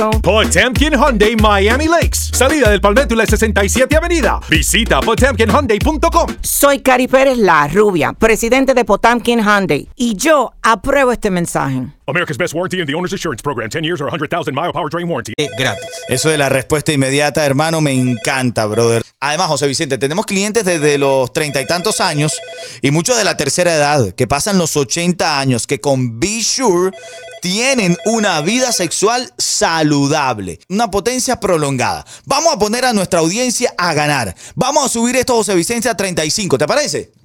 Potemkin Hyundai Miami Lakes. Salida del Palmetto y la 67 Avenida. Visita potemkinhyundai.com. Soy Cari Pérez, la rubia, presidente de Potemkin Hyundai. Y yo apruebo este mensaje. America's Best Warranty and the Owner's Assurance Program. 10 years or 100,000 mile powertrain warranty. Gratis. Eso de la respuesta inmediata, hermano, me encanta, brother. Además, José Vicente, tenemos clientes desde los 30 y tantos años y muchos de la tercera edad que pasan los 80 años que con Be Sure tienen una vida sexual saludable, una potencia prolongada. Vamos a poner a nuestra audiencia a ganar. Vamos a subir esto, José Vicente, a 35, ¿te parece?